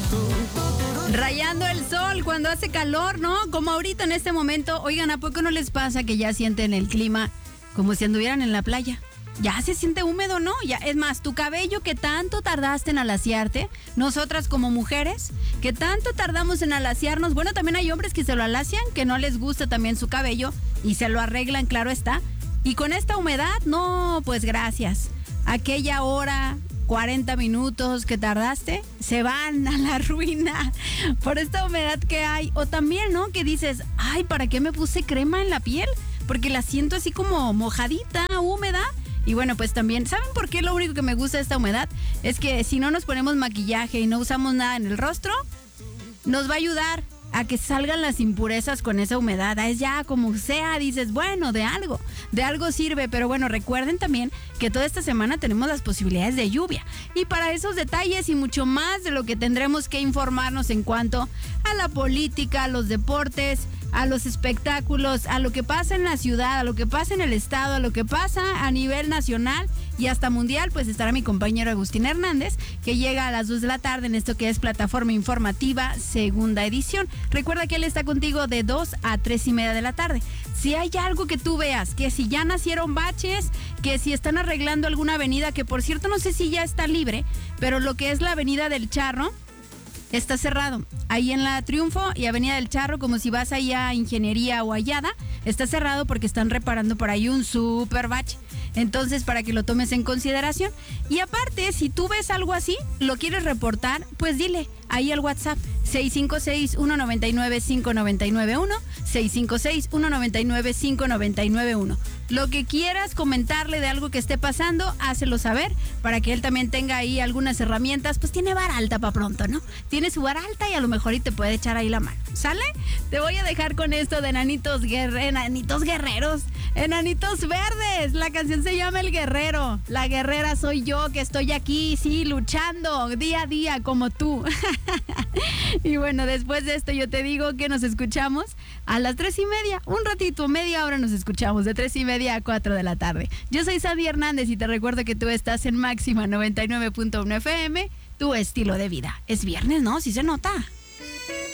Rayando el sol cuando hace calor, ¿no? Como ahorita en este momento. Oigan, ¿a poco no les pasa que ya sienten el clima como si anduvieran en la playa? Ya se siente húmedo, ¿no? Ya, es más, tu cabello que tanto tardaste en alaciarte, nosotras como mujeres, que tanto tardamos en alaciarnos. Bueno, también hay hombres que se lo alacian, que no les gusta también su cabello y se lo arreglan, claro está. Y con esta humedad, no, pues gracias. Aquella hora, 40 minutos que tardaste, se van a la ruina por esta humedad que hay. O también, ¿no? Que dices, ay, ¿para qué me puse crema en la piel? Porque la siento así como mojadita, húmeda. Y bueno, pues también, ¿saben por qué lo único que me gusta de esta humedad? Es que si no nos ponemos maquillaje y no usamos nada en el rostro, nos va a ayudar a que salgan las impurezas con esa humedad. Es ya como sea, dices, bueno, de algo sirve. Pero bueno, recuerden también que toda esta semana tenemos las posibilidades de lluvia. Y para esos detalles y mucho más de lo que tendremos que informarnos en cuanto a la política, a los deportes, a los espectáculos, a lo que pasa en la ciudad, a lo que pasa en el estado, a lo que pasa a nivel nacional y hasta mundial, pues estará mi compañero Agustín Hernández, que llega a las 2 de la tarde en esto que es Plataforma Informativa, segunda edición. Recuerda que él está contigo de 2 a 3:30 de la tarde. Si hay algo que tú veas, que si ya nacieron baches, que si están arreglando alguna avenida, que por cierto no sé si ya está libre, pero lo que es la avenida del Charro, está cerrado. Ahí en la Triunfo y Avenida del Charro, como si vas ahí a Ingeniería o Ayada, está cerrado porque están reparando por ahí un super bache. Entonces, para que lo tomes en consideración. Y aparte, si tú ves algo así, lo quieres reportar, pues dile ahí al WhatsApp 656-199-5991, 656-199-5991. Lo que quieras comentarle de algo que esté pasando, hácelo saber para que él también tenga ahí algunas herramientas. Pues tiene vara alta para pronto, ¿no? Tiene su vara alta y a lo mejor y te puede echar ahí la mano. ¿Sale? Te voy a dejar con esto de Enanitos Guerreros, Enanitos Verdes. La canción se llama El Guerrero. La guerrera soy yo, que estoy aquí, sí, luchando día a día como tú. Y bueno, después de esto yo te digo que nos escuchamos a las 3:30. Un ratito, media hora nos escuchamos, de 3:30 a 4 de la tarde. Yo soy Sandy Hernández y te recuerdo que tú estás en Máxima 99.1 FM, tu estilo de vida. Es viernes, ¿no? Sí se nota.